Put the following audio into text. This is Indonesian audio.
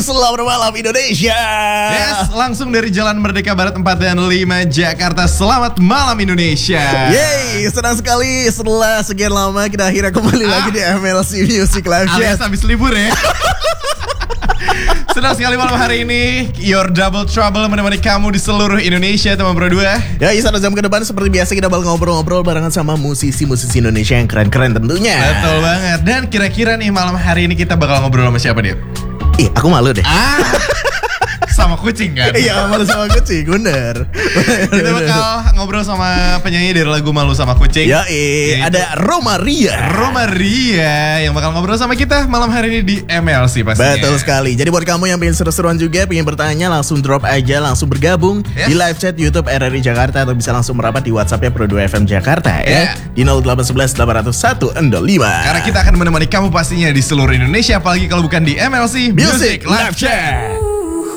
selamat malam Indonesia. Yes, langsung dari Jalan Merdeka Barat 4 dan 5 Jakarta. Selamat malam Indonesia. Yeay, senang sekali setelah sekian lama kita akhirnya kembali lagi di MLC Music Live Alias Chat. habis libur ya. Senang sekali malam hari ini Your Double Trouble menemani kamu di seluruh Indonesia, teman berdua. Ya, 1 jam ke depan seperti biasa kita bakal ngobrol-ngobrol barengan sama musisi-musisi Indonesia yang keren-keren tentunya. Betul banget. Dan kira-kira nih malam hari ini kita bakal ngobrol sama siapa dia? Ih, aku malu deh. Sama kucing kan? Iya, malu sama kucing, bener. Kita bakal ngobrol sama penyanyi dari lagu Malu Sama Kucing. Ya, ada Roma Ria yang bakal ngobrol sama kita malam hari ini di MLC pastinya. Betul sekali. Jadi buat kamu yang pengen seru-seruan juga, pengen bertanya, langsung drop aja, langsung bergabung di live chat YouTube RRI Jakarta atau bisa langsung merapat di WhatsApp-nya Pro 2 FM Jakarta ya. Di 0811 801 5. Karena kita akan menemani kamu pastinya di seluruh Indonesia, apalagi kalau bukan di MLC Music Live Chat.